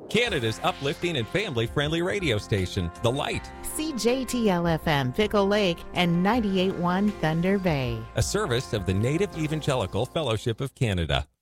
Canada's uplifting and family-friendly radio station, The Light. CJTL-FM, Pickle Lake, and 98.1 Thunder Bay. A service of the Native Evangelical Fellowship of Canada.